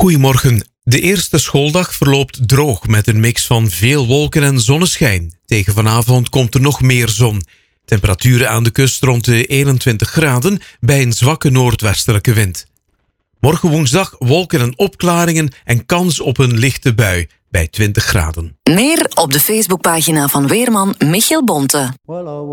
Goedemorgen. De eerste schooldag verloopt droog met een mix van veel wolken en zonneschijn. Tegen vanavond komt er nog meer zon. Temperaturen aan de kust rond de 21 graden bij een zwakke noordwestelijke wind. Morgen woensdag wolken en opklaringen en kans op een lichte bui bij 20 graden. Meer op de Facebookpagina van weerman Michiel Bonte.